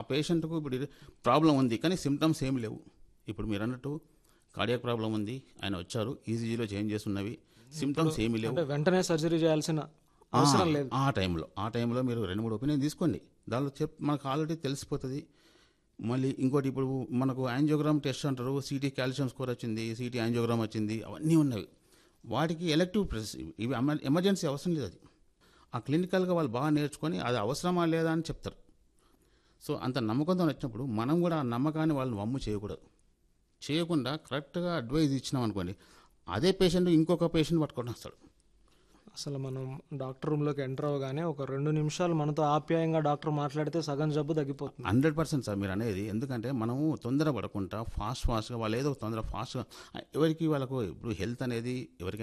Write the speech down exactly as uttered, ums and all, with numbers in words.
పేషెంట్కు ఇప్పుడు ప్రాబ్లం ఉంది కానీ సిమ్టమ్స్ ఏమి లేవు. ఇప్పుడు మీరు అన్నట్టు కార్డియాక్ ప్రాబ్లం ఉంది, ఆయన వచ్చారు, ఈసీజీలో చేంజెస్ ఉన్నవి, సిమ్టమ్స్ ఏమి లేవు, అంటే వెంటనే సర్జరీ చేయాల్సిన అవసరం లేదు. ఆ టైంలో ఆ టైంలో మీరు రెండు మూడు ఒపీనియన్ తీసుకోండి, దానిలో చెప్ మనకు ఆల్రెడీ తెలిసిపోతుంది. మళ్ళీ ఇంకోటి ఇప్పుడు మనకు యాంజియోగ్రామ్ టెస్ట్ అంటారు, సిటీ కాల్షియం స్కోర్ వచ్చింది, సిటీ యాంజియోగ్రామ్ వచ్చింది, అవన్నీ ఉన్నవి. వాటికి ఎలెక్టివ్ ప్రెస్ ఇవి ఎమర్జెన్సీ అవసరం లేదు. అది ఆ క్లినికల్గా వాళ్ళు బాగా నేర్చుకొని అది అవసరమా లేదా అని చెప్తారు. సో అంత నమ్మకంతో వచ్చినప్పుడు మనం కూడా ఆ నమ్మకాన్ని వాళ్ళని వమ్ము చేయకూడదు. చేయకుండా కరెక్ట్గా అడ్వైజ్ ఇచ్చినాం అనుకోండి, అదే పేషెంట్ ఇంకొక పేషెంట్ పట్టుకొని వస్తాడు. అసలు మనం డాక్టర్ రూమ్లోకి ఎంటర్ అవ్వగానే ఒక రెండు నిమిషాలు మనతో ఆప్యాయంగా డాక్టర్ మాట్లాడితే సగం జబ్బు తగ్గిపోతుంది. హండ్రెడ్ పర్సెంట్ సార్ మీరు అనేది. ఎందుకంటే మనము తొందర పడకుండా ఫాస్ట్ ఫాస్ట్గా వాళ్ళు ఏదో తొందర ఫాస్ట్గా ఎవరికి వాళ్ళకు ఇప్పుడు హెల్త్ అనేది ఎవరికి